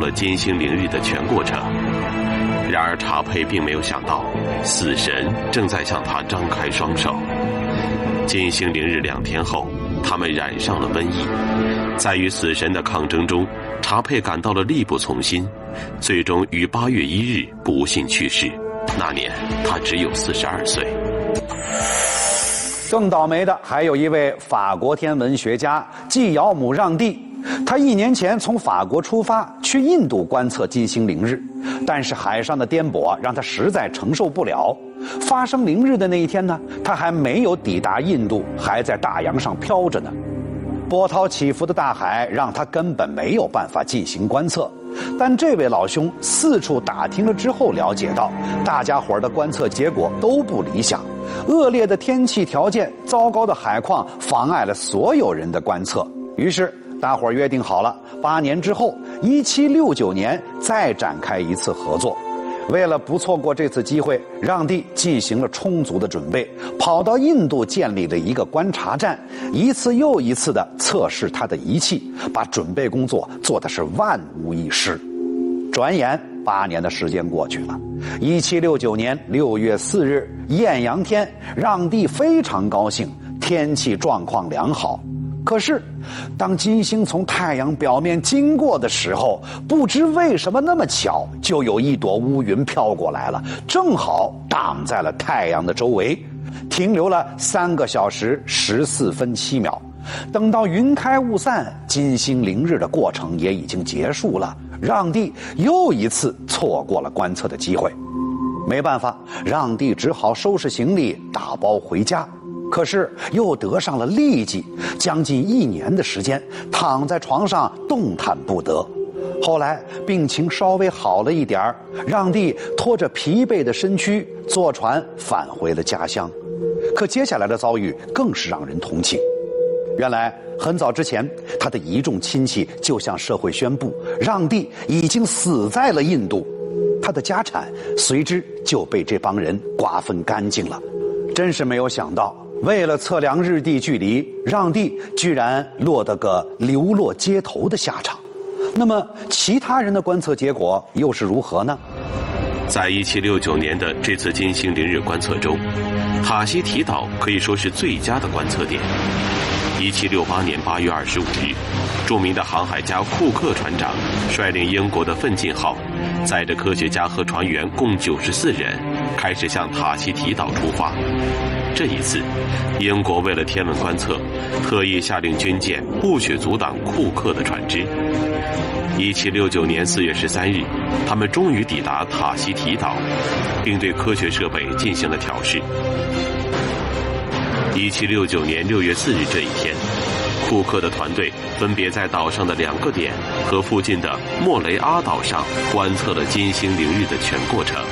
了金星凌日的全过程。然而查佩并没有想到，死神正在向他张开双手。金星凌日2天后，他们染上了瘟疫。在与死神的抗争中，查佩感到了力不从心，最终于8月1日不幸去世。那年他只有42岁。 更倒霉的还有一位法国天文学家纪尧姆·让蒂，他1年前从法国出发去印度观测金星凌日，但是海上的颠簸让他实在承受不了。发生凌日的那一天呢，他还没有抵达印度，还在大洋上飘着呢。波涛起伏的大海让他根本没有办法进行观测。但这位老兄四处打听了之后了解到，大家伙的观测结果都不理想，恶劣的天气条件、糟糕的海况妨碍了所有人的观测。于是大伙约定好了，8年之后，1769年再展开一次合作。为了不错过这次机会，让蒂进行了充足的准备，跑到印度建立了一个观察站，一次又一次地测试他的仪器，把准备工作做的是万无一失。转眼8年的时间过去了，1769年6月4日，艳阳天，让蒂非常高兴，天气状况良好。可是当金星从太阳表面经过的时候，不知为什么那么巧，就有一朵乌云飘过来了，正好挡在了太阳的周围，停留了3个小时14分7秒。等到云开雾散，金星凌日的过程也已经结束了，让蒂又一次错过了观测的机会。没办法，让蒂只好收拾行李打包回家。可是又得上了痢疾，将近1年的时间躺在床上动弹不得。后来病情稍微好了一点，让蒂拖着疲惫的身躯坐船返回了家乡。可接下来的遭遇更是让人同情。原来很早之前，他的一众亲戚就向社会宣布，让蒂已经死在了印度，他的家产随之就被这帮人瓜分干净了。真是没有想到，为了测量日地距离，让蒂居然落得个流落街头的下场。那么其他人的观测结果又是如何呢？ 在1769年的这次金星凌日观测中，塔希提岛可以说是最佳的观测点。1768年8月25日，著名的航海家库克船长率领英国的奋进号，载着科学家和船员共94人，开始向塔希提岛出发。这一次，英国为了天文观测，特意下令军舰不许阻挡库克的船只。1769年4月13日，他们终于抵达塔希提岛，并对科学设备进行了调试。1769年6月4日这一天，库克的团队分别在岛上的2个点和附近的莫雷阿岛上观测了金星凌日的全过程。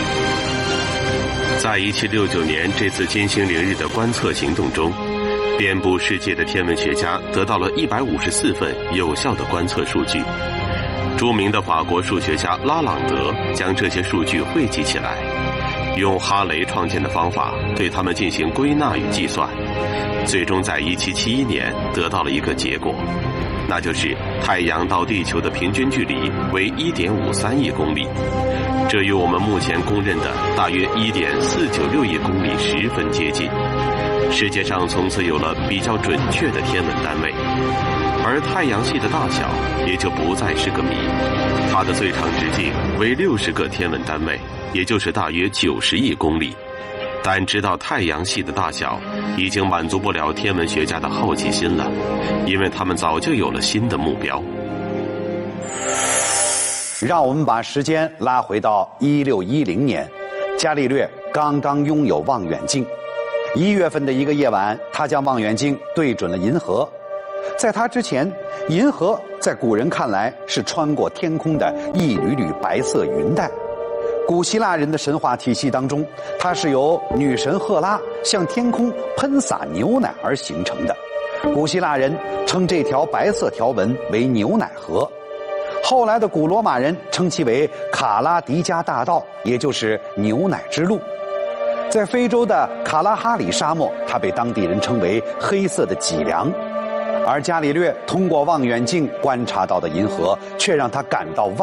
在1769年这次金星凌日的观测行动中，遍布世界的天文学家得到了154份有效的观测数据。著名的法国数学家拉朗德将这些数据汇集起来，用哈雷创建的方法对它们进行归纳与计算，最终在1771年得到了一个结果，那就是太阳到地球的平均距离为1.53亿公里，这与我们目前公认的大约1.496亿公里十分接近。世界上从此有了比较准确的天文单位，而太阳系的大小也就不再是个谜，它的最长直径为60个天文单位，也就是大约90亿公里。但知道太阳系的大小已经满足不了天文学家的好奇心了，因为他们早就有了新的目标。 让我们把时间拉回到1610年，伽利略刚刚拥有望远镜。1月份的一个夜晚，他将望远镜对准了银河。在他之前，银河在古人看来是穿过天空的一缕缕白色云带。古希腊人的神话体系当中，它是由女神赫拉向天空喷洒牛奶而形成的。古希腊人称这条白色条纹为牛奶河。后来的古罗马人称其为卡拉迪加大道，也就是牛奶之路。在非洲的卡拉哈里沙漠，它被当地人称为黑色的脊梁。而伽利略通过望远镜观察到的银河，却让他感到